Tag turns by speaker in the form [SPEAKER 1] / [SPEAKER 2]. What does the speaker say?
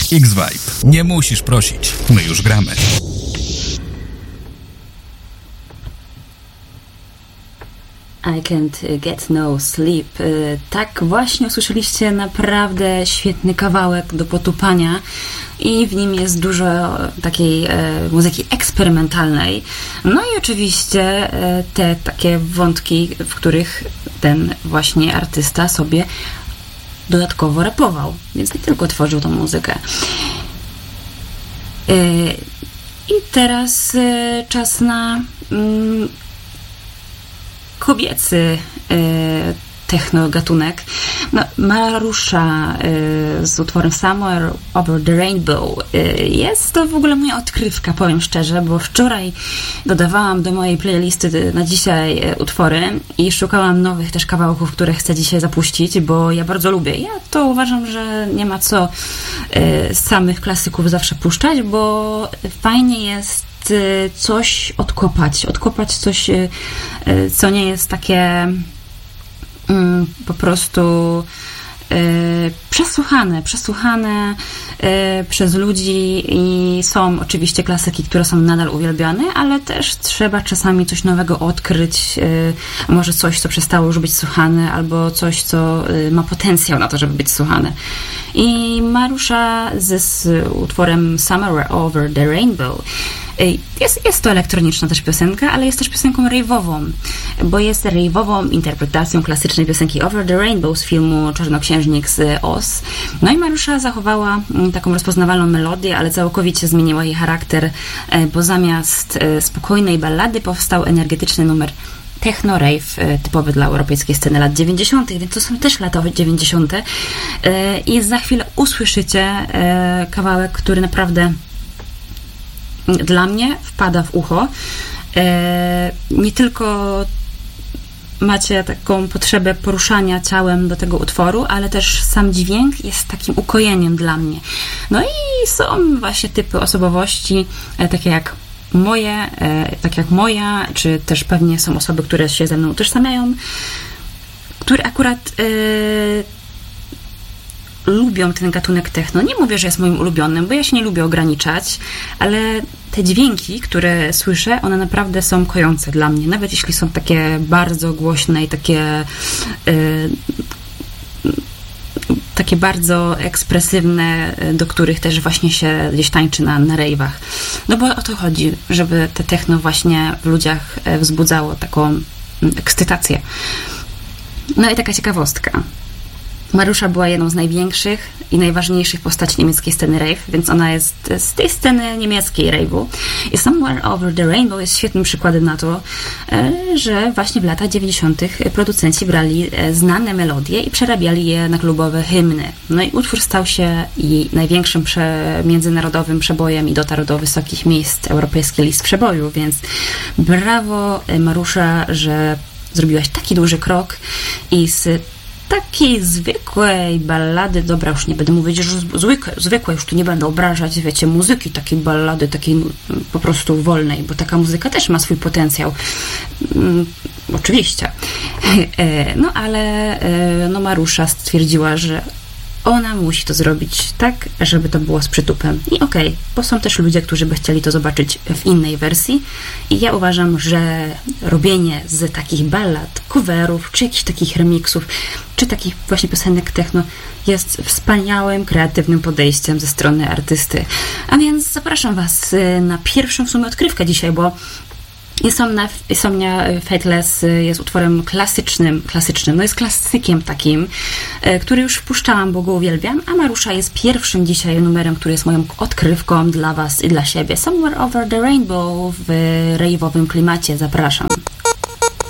[SPEAKER 1] X-Vibe. Nie musisz prosić, my już gramy.
[SPEAKER 2] I can't get no sleep. Tak właśnie usłyszeliście naprawdę świetny kawałek do potupania i w nim jest dużo takiej muzyki eksperymentalnej. No i oczywiście te takie wątki, w których ten właśnie artysta sobie dodatkowo rapował, więc nie tylko tworzył tą muzykę. I teraz czas na kobiecy techno-gatunek. No, Marusza z utworem Somewhere Over the Rainbow. Jest to w ogóle moja odkrywka, powiem szczerze, bo wczoraj dodawałam do mojej playlisty na dzisiaj utwory i szukałam nowych też kawałków, które chcę dzisiaj zapuścić, bo ja bardzo lubię. Ja to uważam, że nie ma co samych klasyków zawsze puszczać, bo fajnie jest coś odkopać coś, co nie jest takie po prostu przesłuchane przez ludzi i są oczywiście klasyki, które są nadal uwielbiane, ale też trzeba czasami coś nowego odkryć, może coś, co przestało już być słuchane, albo coś, co ma potencjał na to, żeby być słuchane. I Marusza z utworem Somewhere Over the Rainbow. Jest to elektroniczna też piosenka, ale jest też piosenką rave'ową, bo jest rave'ową interpretacją klasycznej piosenki Over the Rainbow z filmu Czarnoksiężnik z Oz. No i Marusza zachowała taką rozpoznawalną melodię, ale całkowicie zmieniła jej charakter, bo zamiast spokojnej ballady powstał energetyczny numer techno-rave typowy dla europejskiej sceny lat 90., więc to są też lata 90. I za chwilę usłyszycie kawałek, który naprawdę dla mnie wpada w ucho. Nie tylko macie taką potrzebę poruszania ciałem do tego utworu, ale też sam dźwięk jest takim ukojeniem dla mnie. No i są właśnie typy osobowości, takie jak moja, czy też pewnie są osoby, które się ze mną utożsamiają, które akurat lubią ten gatunek techno. Nie mówię, że jest moim ulubionym, bo ja się nie lubię ograniczać, ale te dźwięki, które słyszę, one naprawdę są kojące dla mnie. Nawet jeśli są takie bardzo głośne i takie bardzo ekspresywne, do których też właśnie się gdzieś tańczy na rave'ach. No bo o to chodzi, żeby te techno właśnie w ludziach wzbudzało taką ekscytację. No i taka ciekawostka. Marusza była jedną z największych i najważniejszych postaci niemieckiej sceny rave, więc ona jest z tej sceny niemieckiej rave'u. I Somewhere Over the Rainbow jest świetnym przykładem na to, że właśnie w latach 90. producenci brali znane melodie i przerabiali je na klubowe hymny. No i utwór stał się jej największym międzynarodowym przebojem i dotarł do wysokich miejsc europejskiej list przeboju, więc brawo Marusza, że zrobiłaś taki duży krok i z takiej zwykłej ballady, dobra, już nie będę mówić, że zwykłe, już tu nie będę obrażać, wiecie, muzyki, takiej ballady, takiej po prostu wolnej, bo taka muzyka też ma swój potencjał. Oczywiście. No ale Marusza stwierdziła, że ona musi to zrobić tak, żeby to było z przytupem. I okej, bo są też ludzie, którzy by chcieli to zobaczyć w innej wersji. I ja uważam, że robienie z takich ballad, coverów, czy jakichś takich remixów, czy takich właśnie piosenek techno jest wspaniałym, kreatywnym podejściem ze strony artysty. A więc zapraszam Was na pierwszą w sumie odkrywkę dzisiaj, bo Insomnia Fateless jest utworem klasycznym, no jest klasykiem takim, który już wpuszczałam, bo go uwielbiam, a Marusza jest pierwszym dzisiaj numerem, który jest moją odkrywką dla Was i dla siebie. Somewhere Over the Rainbow w rave'owym klimacie. Zapraszam.